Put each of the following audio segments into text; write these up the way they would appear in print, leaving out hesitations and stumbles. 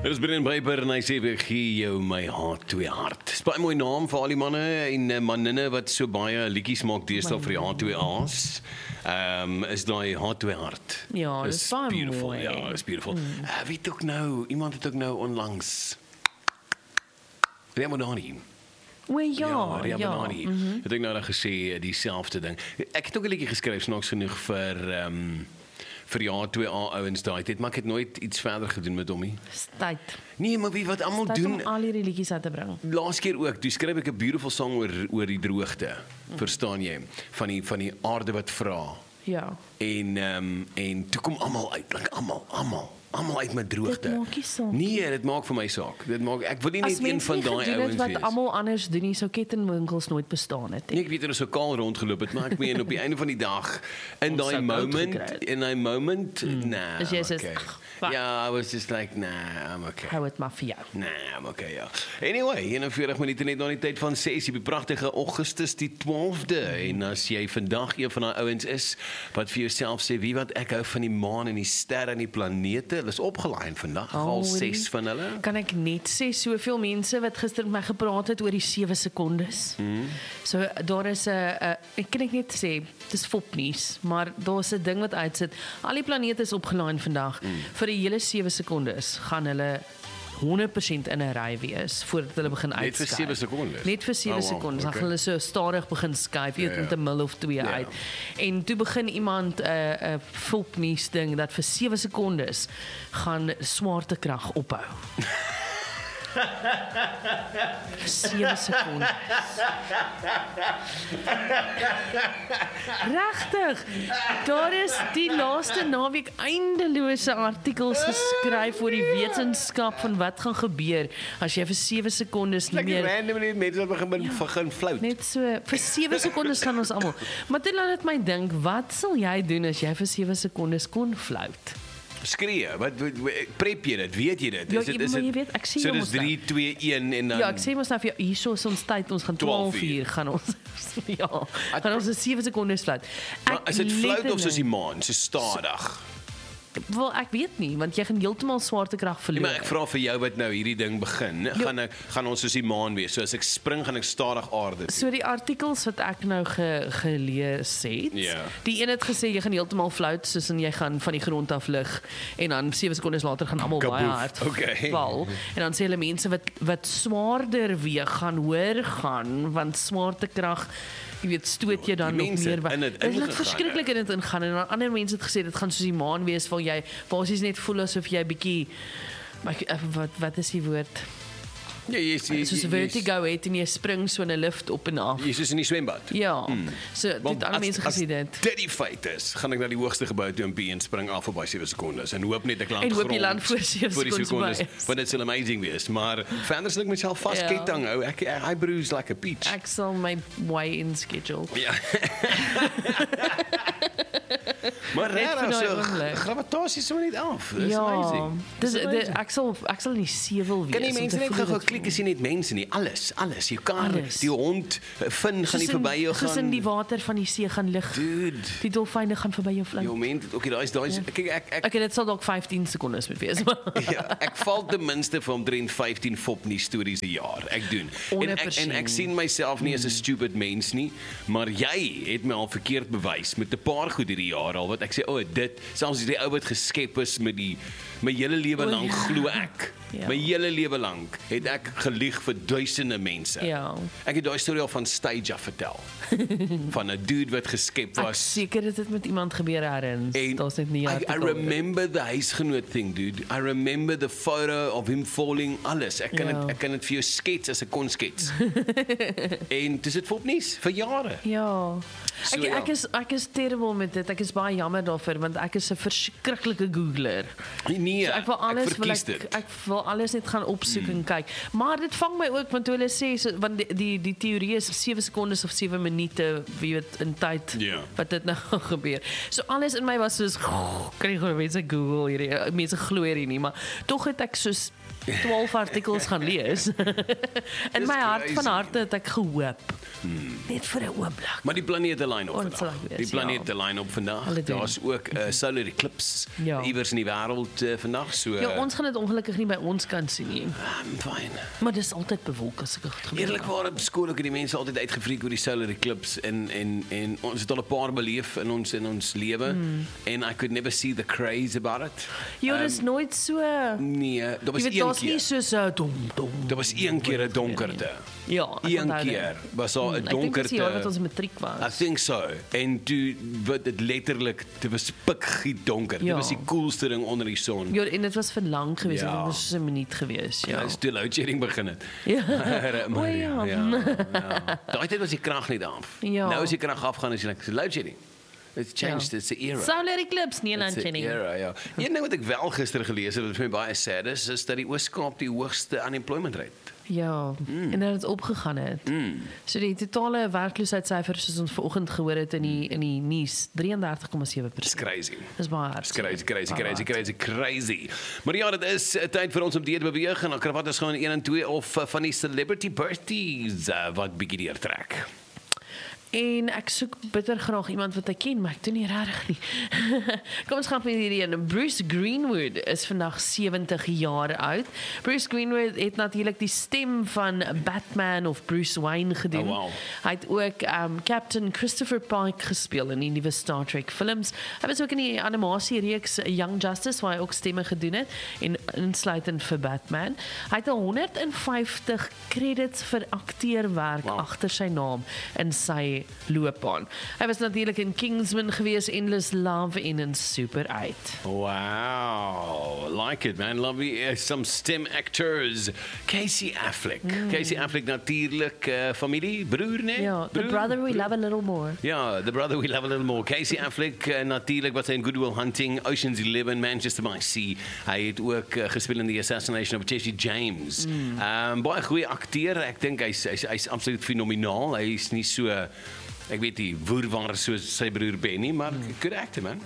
Dit is Brendan Breiber en hy sê ek gee jou my hart, twee hart. Dis baie mooi naam vir al die manne en manninne wat so baie liedjies maak deesdae vir die H2A's. Is daai hart, twee hart. Ja, dit is baie beautiful. mooi. Ja, is beautiful. Weet ook nou, iemand het ook nou onlangs Ramadani. O ja, Ramadani. Het ek nou dan gesê dieselfde ding. Ek het ook 'n liedjie geskryf snaaks genoeg vir die H2A ouens daai tyd, maar ek het nooit iets verder gedoen met hom nie. Tyd. Nee, maar wie wat almal Tyd om doen. al hierdie liedjies uit te bring. Laas keer ook, toe skryf ek 'n beautiful song oor die droogte. Verstaan jy? Van die aarde wat vra. Ja. En toe kom almal uit, like almal uit met droogte. Dit maak nie saak. Nee, dit maak vir my saak. Ek wil nie As net een mense van nie daai gedoen het ouens wat wees. almal anders doen, nie sou kettingwinkels nooit bestaan het nie. Nee, ek weet hulle so kaal rondgeloop het, maar ek meen op die einde van die dag in Ons daai sou koud moment, gekry het. nah. As jy sê, okay. fuck. Ja, I was just like, nah, I'm okay. Hou dit maar vir jou. Nee, I'm okay, ja. Anyway, 41 minute net na die tyd van 6, die pragtige Augustus die 12de. En as jy vandag een van daai ouens is wat vir jouself sê, wie wat ek hou van die maan en die sterre en die planete, hulle is opgelaai vandag, al 6 van hulle. Kan ek net sê, soveel mense wat gister met my gepraat het oor die 7 sekondes. So daar is 'n ek kan net sê, dis fopnuus, maar daar's 'n ding wat uitsit. Al die planete is opgelaai vandag. Vir die hele 7 sekondes gaan hulle 100% in 'n ry wees voordat hulle begin Net vir uitskuif. 7 sekondes? Net vir 7 sekondes. Dan gaan hulle so stadig begin skuif, weet met 'n mil of 2 uit. En toe begin iemand 'n fopnuus ding dat vir 7 sekondes gaan swaartekrag ophou. 7 sekondes. Regtig. Daar is die laaste naweek eindelose artikels geskryf oor die wetenskap van wat gaan gebeur as jy vir 7 sekondes nie Lekker meer randomly mense wat begin flout. net so vir 7 sekondes gaan ons almal. Maar dit laat my dink, wat sal jy doen as jy vir 7 sekondes kon flout? Skree, wat prep jy dit? Weet jy dit? Ja, Is dit maar jy weet, ek sê so jou dis mos nou. 3 2 1 en dan Ja, ek sê mos nou vir jou, hierso is ons tyd, ons gaan 12 uur gaan ons gaan ons 'n 7 sekondes flout. Maar is dit flout of soos die letterlik- maan, so stadig? Wel, ek weet nie, want jy gaan heeltemal swaartekrag Nee, verloor. maar ek vra vir jou wat nou hierdie ding begin, gaan ons soos die maan wees. So as ek spring, gaan ek stadig aarde. So die artikels wat ek nou gelees het, Ja. die een het gesê jy gaan heeltemal flout soos en jy gaan van die grond af lig en dan 7 sekondes later gaan almal baie Kaboef, hard okay. val. En dan sê hulle mense wat swaarder weeg gaan hoër gaan want swaartekrag jy weet stoot jy dan Die nog mense meer in het Dit ingegaan, is verskriklik in dit ingaan en dan ander mense het gesê dit gaan soos die maan wees waar jy basies net voel asof jy bietjie wat is die woord? Ja, Soos 'n vertigo het en jy spring so in 'n lift op en af. Jy is in die swembad. Ja. So dit ander mense gesien dit. Dit die feit is, gaan ek na die hoogste gebou toe en spring af op by 7 sekondes en hoop net ek land En hoop jy grond land voor 7 voor die sekondes by is. want dit sal amazing wees, maar verder sal ek myself vasketting hou. I bruise like a peach. Ek sal my weigh-in schedule. Ja. Maar Net vir daai so oomblik. gravitasie is sommer net af. Dis Ja. amazing. Dis amazing. ek sal in die seewil wees. Kan nie om mense te net voel gou dit klik as jy net mense nie. Alles. Jou kar, Alles. die hond, Finn gaan nie verby jou Soos in gaan. die water van die see gaan lig. Dude. Die dolfyne gaan verby jou vlieg. Jou mens, okay, daai kyk ek Okay, dit sal dalk 15 sekondes moet wees. Maar ja, ek val ten minste vir omtrent 15 fopnie stories 'n jaar. Ek doen. En ek sien myself nie as 'n stupid mens nie, maar jy het my al verkeerd bewys met 'n paar goed hierdie jaar al wat ek sê, dit selfs die ou wat geskep is met my hele lewe lank glo ek. Ja. My hele lewe lank het ek gelieg vir duisende mense. Ja. Ek het daai storie al van stage af vertel. Van 'n dude wat geskep ek was. seker dit het met iemand gebeur ergens. En Daar's net nie I artikel. remember the huisgenoot thing, dude. I remember the photo of him falling, alles. Ek kan dit vir jou skets as ek kon skets. En dis dit fopnies vir jare. Ja. So, Ek is terrible met dit. Ek is baie jammer daarvoor want ek is 'n verskriklike googler. Nee, So ek wil alles verkies dit. ek wil alles net gaan opsoek en kyk. Maar dit vang my ook want toe hulle sê so, want die teorie is 7 sekondes of 7 minute, wie weet in tyd Ja. wat dit nou gebeur. So alles in my was soos kan nie glo mense Google hierdie mense glo hierdie nie, maar tog het ek soos 12 artikels gaan lees. In my hart van harte het ek gehoop. Net vir 'n oomblik. Maar die planeet planete line op vandag. Die planete line op vandag. Daar's ook solar eclipse iewers in die wêreld vandag. So ja, ons gaan dit ongelukkig nie by ons kan sien nie. Fine. Maar dis altyd bewolk as ek dit gebeur. Eerlikwaar op skool het die mense altyd uitgefreek oor die solar eclipse en ons het al 'n paar beleef in ons lewe and I could never see the craze about it. Ja, dis nooit so. Nee, daar was een keer. Nie so dom. Daar was een keer 'n donkerte. Ja, een keer was daar 'n donkerte. Ek dink dis die jaar wat ons matriek was. I think so. En toe wat dit letterlik, dit was pikgiet donker. Dit was die coolste ding onder die son. Ja, en dit was vir lank geweest. Dit was so 'n minuut geweest. Ja, dis toe load shedding begin het. Ja. Daai tyd was die krag net af. Ja. Nou is die krag afgaan as jy like load shedding. It's changed, it's the era. Solar eclipse, nie load shedding. Ja. Een ding wat ek wel gister gelees het wat vir my baie sad is dat die Oos-Kaap die hoogste unemployment rate. Ja, en dat het opgegaan het. So die totale werkloosheidsyfers soos ons vanoggend gehoor het in die nuus, 33,7%. It's crazy. Dis baie hard. Crazy. Maar ja, dit is tyd vir ons om te beweeg en dan krabat is gewoon 1 en 2 of van die celebrity birthdays wat bietjie deur trek. En ek soek bitter graag iemand wat ek ken, maar ek doen nie regtig nie. Kom ons gaan met hierdie een. Bruce Greenwood is vandag 70 jaar oud. Bruce Greenwood het natuurlik die stem van Batman of Bruce Wayne gedoen. Oh, wow. Hy het ook Captain Christopher Pike gespeel in die nuwe Star Trek films. Hy was ook in die animasiereeks Young Justice waar hy ook stemme gedoen het en insluitend vir Batman. Hy het 150 credits vir akteerwerk agter sy naam in sy loopbaan. Hy was natuurlik in Kingsman gewees, Endless Love en in Super 8. Wow, like it man, lovely. Some STEM actors. Casey Affleck. Casey Affleck natuurlik familie, broer, nee? Ja, the brother we love a little more. Ja, the brother we love a little more. Casey Affleck natuurlik wat in Good Will Hunting, Ocean's 11, Manchester by Sea. Hy het ook gespeel in The Assassination of Jesse James. Baie goeie akteur. Ek dink hy's absoluut fenomenaal. Hy is nie so ek weet nie, woerwaar soos sy broer Benny, maar good actor man.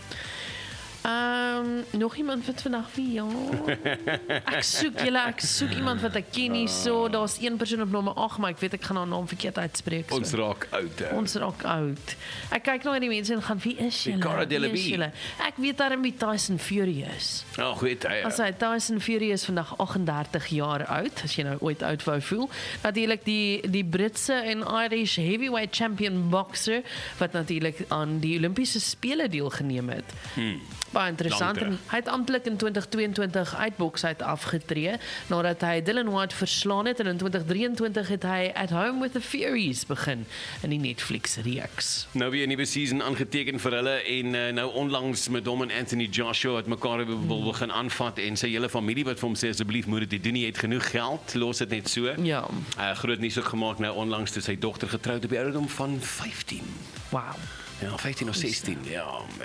Nog iemand wat vandag wie ja. Ek soek iemand wat ek ken nie so. Daar's een persoon op nommer 8, maar ek weet ek gaan haar naam verkeerd uitspreek. Ons raak oud. Ons raak oud. Ek kyk nou na die mense en gaan wie is julle? Cara Delevingne. Ek weet daarom wie Tyson Fury is. Goed. Tyson Fury is vandag 38 jaar oud, as jy nou ooit oud wou voel. Natuurlik die Britse en Irish heavyweight champion boxer wat natuurlik aan die Olimpiese spele deelgeneem het. Baie interessant. En hy het amptelik in 2022 uit boksheid afgetree nadat hy Dylan White verslaan het en in 2023 het hy At Home with the Furies begin in die Netflix reeks. Nou weer 'n nuwe season aangeteken vir hulle en nou onlangs met hom en Anthony Joshua het mekaar wil begin aanvat en sy hele familie wat vir hom sê asseblief moet dit doen, nie het genoeg geld, los dit net so. Ja. Groot nuus ook gemaak nou onlangs toe sy dogter getroud op die ouderdom van 15. Wow. Ja, 15 of 16. Ja.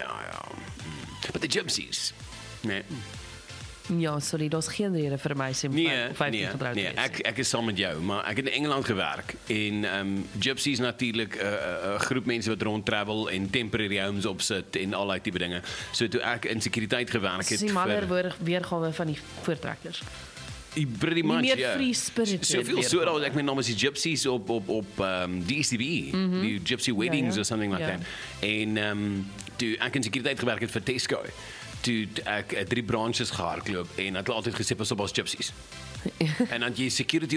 But the gypsies. Nee. Ja, sorry, daar's geen rede vir my om 15 getroud te wees. Ek is saam met jou, maar ek het in Engeland gewerk en gypsies natuurlik 'n groep mense wat rond travel en temporary homes opsit en al daai tipe dinge. So toe ek in sekuriteit gewerk het vir weergawe van die voortrekkers. Pretty much, nie meer free spirit. Soveel so dat ek met naam is die gypsies op DSTV, die gypsy weddings or something like that. En toe ek in sekuriteit gewerk het vir Tesco, toe ek 3 branches gehardloop en het altyd gesê pas op as gypsies. En dan jy security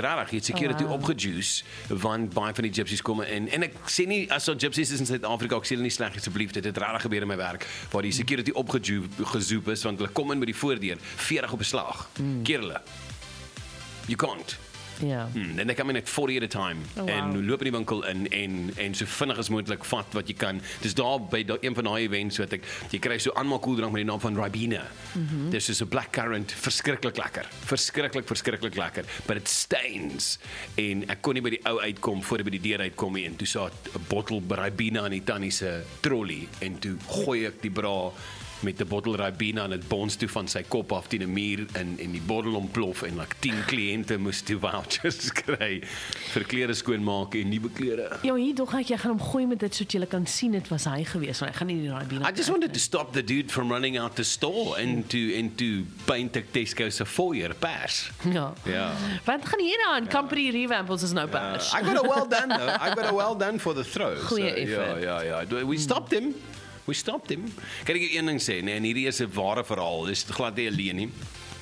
opgejuice want baie van die gypsies kom en ek sê nie as so gypsies is in Suid-Afrika, ek sê hulle nie sleg asseblief, dit het regtig gebeur in my werk waar die security opgezoop is want hulle kom in by die voordeur 40 op 'n slag. Keer hulle. You can't. Ja. En dan kom jy net 40 at a time en loop in die winkel in en so vinnig as moontlik vat wat jy kan. Dis daar by een van daai events wat jy kry so aanmaak koeldrank met die naam van Ribena. Dis so 'n blackcurrant, verskriklik lekker. Verskriklik lekker, but it stains. En ek kon nie by die ou uitkom voor ek by die deur uitkom en toe sat 'n bottel Ribena in die tannie se trolley en toe gooi ek die bra met 'n bottel Ribena en dit bons toe van sy kop af teen 'n muur en die bottel ontplof en 10 kliënte moes toe vouchers kry vir klere skoonmaak en nuwe klere. Ja, hier dog ek jy gaan hom gooi met dit sodat jy kan sien dit was hy gewees, want hy gaan nie die Ribena. I just wanted to stop the dude from running out the store and to paint a Tesco se foyer pers. Ja. Ja. Wat gaan hier aan? Company revamp ons is nou pers. I got a well done though. I got a well done for the throw. Goeie effort. Ja. We stopped him. We stopped him. Kan ek een ding sê, nee, en hierdie is 'n ware verhaal. Dis glad nie alleen nie.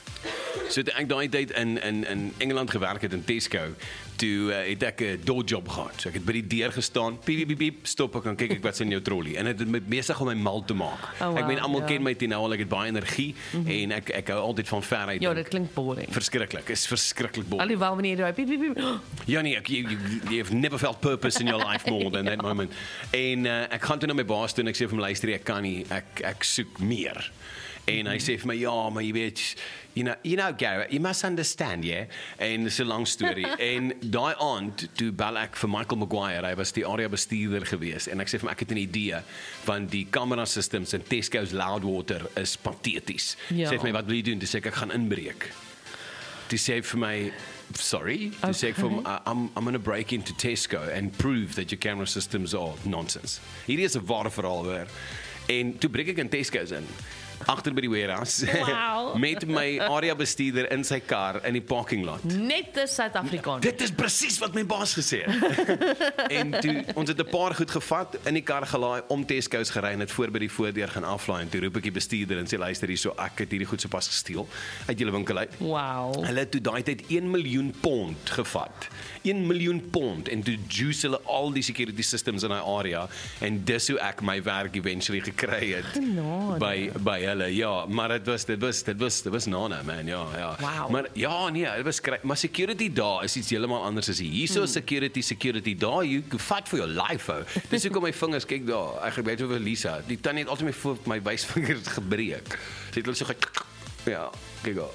So toe ek daai tyd in Engeland gewerk het in Tesco, toe het ek 'n doorjob gehad. So ek het by die deur gestaan, piep, stop ek en kyk ek wat's in jou trolley. En dit het besig om my mal te maak. Oh, wow, ek meen almal ken my teen nou al, ek het baie energie en ek hou altyd van ver uit. Ja, dit klink boring. Verskriklik, is verskriklik boring. Alhoewel wanneer jy daai piep. Ja nee, you have never felt purpose in your life more than that moment. En ek gaan toe na my baas toe en ek sê vir hom luister, ek kan nie, ek soek meer. En hy sê vir my, ja, maar jy weet, you know Garrett, you must understand, yeah? En dis 'n lang storie. En daai aand toe bel ek vir Michael Maguire, hy was die area bestuurder gewees en ek sê vir hom ek het 'n idee want die camera systems in Tesco's Loudwater is pateties. Ja. Sê vir my wat wil jy doen? Dis ek gaan inbreek. Toe sê hy vir my, sorry, toe sê ek vir hom, I'm going to break into Tesco and prove that your camera systems are nonsense. Hierdie is 'n ware verhaal hoor. En toe breek ek in Tesco's in. Agter by die warehouse Wow. met my area bestuurder in sy kar in die parking lot. Net 'n Suid-Afrikaner. Dit is presies wat my baas gesê het. En toe ons het 'n paar goed gevat, in die kar gelaai, om Tesco's gery en dit voor by die voordeur gaan aflaai en toe roep ek die bestuurder en sê luister hierso, ek het hierdie goed sopas gesteel uit julle winkel uit. Wow. Hulle het toe daai tyd 1 miljoen pond gevat. 1 miljoen pond en toe juice hulle al die security systems in daai area en dis hoe ek my werk eventually gekry het. Genade. by hulle. Ja, maar dit was nana man. Ja. Wow. Maar ja, nee, dit was maar security daar is iets heeltemal anders as hier. Hierso is security daar, you fight for your life. Ou. Dis hoekom my vingers, kyk daar, ek gebeur oor Lisa. Die tannie het altyd my wysvingers gebreek. Sy het hulle so ja, kyk daar.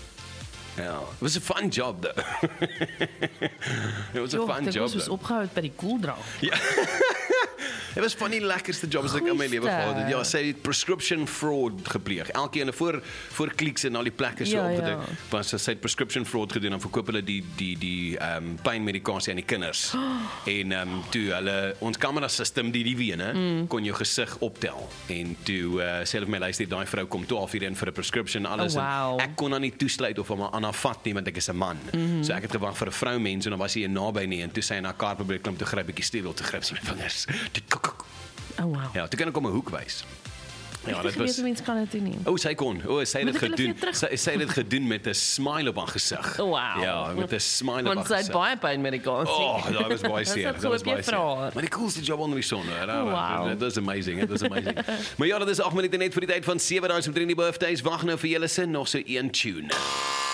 Ja, it was a fun job though. It was a fun job. Ons was opgehou by die koeldrank. Ja. Dit was van die lekkerste jobs wat ek in my lewe gehad het. Ja, sy het prescription fraud gepleeg. Elkeen voor kliks en al die plekke so opgedruk. Want sy het prescription fraud gedoen en verkoop hulle die pynmedikasie aan die kinders. En toe hulle ons kamera system die wene kon jou gesig optel. En toe sê hulle vir my luister, daai vrou kom 12 uur in vir 'n prescription alles. Wow. En ek kon haar nie toesluit of hom aan haar vat nie want ek is 'n man. So ek het gewag vir 'n vroumens en dan was hy naby nie en toe sy in haar kar probeer klim toe gryp bietjie stewel toe gryp sy my vingers. Oh wow. Ja, toe kan ek om 'n hoek wys. Ja, dit was mens kan dit nie. sy kon. Sy het dit gedoen. Sy het dit gedoen met 'n smile op haar gesig. Wow. Ja, met 'n smile op haar Want sy het gesig. baie pynmedikasie. Oh, dat was baie seer. Dat was baie seer. Maar die coolste job onder die son. Wow. It was amazing. It was amazing. Maar ja, dit is 8 minute net vir die tyd van 7 dae om 3 die birthdays. Wag nou vir julle sin nog so een tune.